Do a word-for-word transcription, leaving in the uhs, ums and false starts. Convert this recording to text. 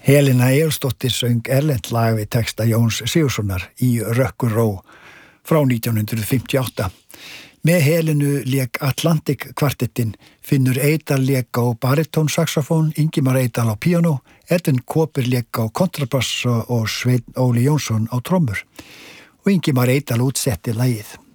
Helena Egilsdóttir söng erlent lag við texta Jóns Sigurðssonar í Rökkur ró frá nítján hundruð fimmtíu og átta. Með Helenu lék Atlantic kvartettin, Finnur Eydal lék á baritónsaxofón, Ingimar Eydal á píanó, Edvin Kåper lék á kontrabass og Sveinn Óli Jónsson á trommur. Og Ingimar Eydal útsetti lagið.